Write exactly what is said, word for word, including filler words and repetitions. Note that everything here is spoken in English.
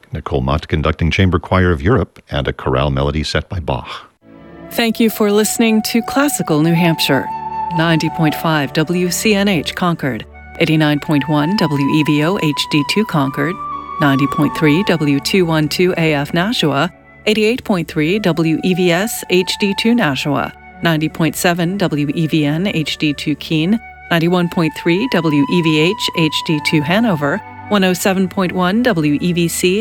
Nicole Mott conducting Chamber Choir of Europe and a chorale melody set by Bach. Thank you for listening to Classical New Hampshire. ninety point five W C N H Concord, eighty-nine point one W E V O H D two Concord, ninety point three W two twelve A F Nashua, eighty-eight point three W E V S H D two Nashua, ninety point seven W E V N H D two Keene, ninety-one point three W E V H H D two Hanover, one oh seven point one W E V C